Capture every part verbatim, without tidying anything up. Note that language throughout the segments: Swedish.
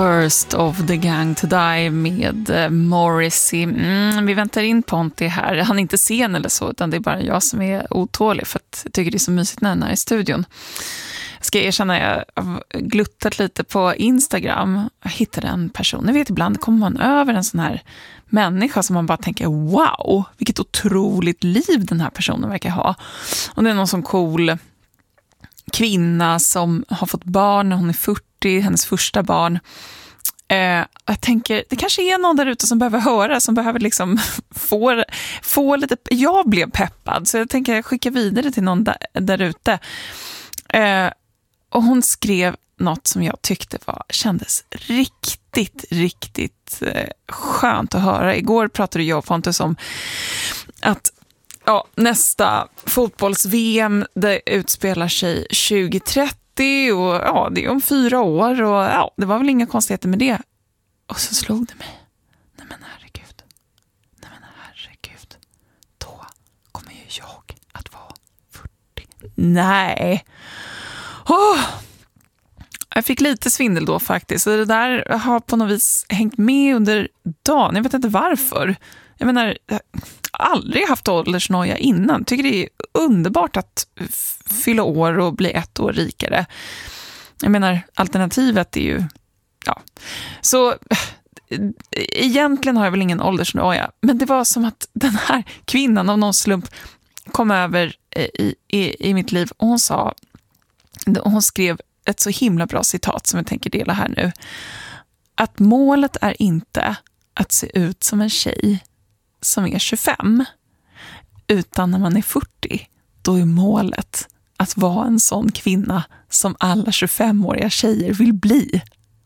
First of the Gang to Die med Morrissey. Mm, vi väntar in Ponti här. Han är inte sen eller så, utan det är bara jag som är otålig för att jag tycker det är så mysigt när han är i studion. Jag ska erkänna att jag har gluttat lite på Instagram. Jag hittade en person. Jag vet, ibland kommer man över en sån här människa som man bara tänker, wow, vilket otroligt liv den här personen verkar ha. Och det är någon sån cool kvinna som har fått barn när hon är fyrtio, hennes första barn. Eh, jag tänker, det kanske är någon där ute som behöver höra, som behöver liksom få, få lite, jag blev peppad, så jag tänker skicka vidare till någon där, där ute. Eh, och hon skrev något som jag tyckte var, kändes riktigt, riktigt eh, skönt att höra. Igår pratade jag och Pontus om att ja, nästa fotbolls-V M det utspelar sig tjugo trettio och ja, det är om fyra år och ja, det var väl inga konstigheter med det. Och så slog det mig. Nej men herregud. Nej men herregud. Då kommer ju jag att vara fyrtio. Nej. Åh! Jag fick lite svindel då faktiskt. Så det där har på något vis hängt med under dagen. Jag vet inte varför. Jag menar, jag har aldrig haft åldersnoja innan. Tycker det är underbart att fylla år och bli ett år rikare. Jag menar, alternativet är ju, ja. Så egentligen har jag väl ingen åldersnoja. Men det var som att den här kvinnan av någon slump kom över i, i, i mitt liv. Och hon sa, hon skrev ett så himla bra citat som jag tänker dela här nu. Att målet är inte att se ut som en tjej som är tjugofem, utan när man är fyrtio, då är målet att vara en sån kvinna som alla tjugofemåriga tjejer vill bli.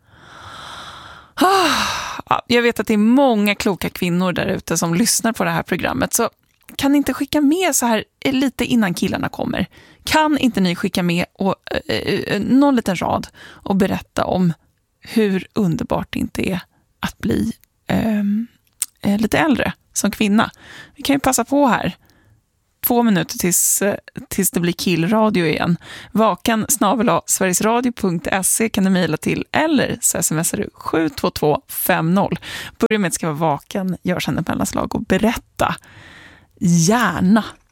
Jag vet att det är många kloka kvinnor där ute som lyssnar på det här programmet, så kan ni inte skicka med så här lite innan killarna kommer? Kan inte ni skicka med och, eh, någon liten rad och berätta om hur underbart det inte är att bli eh, lite äldre som kvinna? Vi kan ju passa på här. Två minuter tills, tills det blir killradio igen. Vakan snabel-a sverigesradio punkt se kan du mejla till, eller så smsar du sju två två fem noll. Börja med att skriva vakan, gör sen ett mellanslag och berätta. Gärna